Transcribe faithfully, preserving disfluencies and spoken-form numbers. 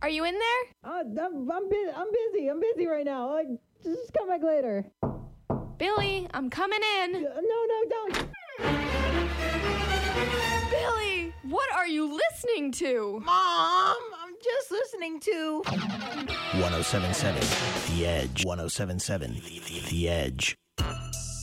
Are you in there? Uh, I'm, I'm, bu- I'm busy. I'm busy right now. Like, just come back later. Billy, I'm coming in. Uh, no, no, don't. Billy, what are you listening to? Mom, I'm just listening to one oh seven point seven The Edge. one oh seven point seven The Edge.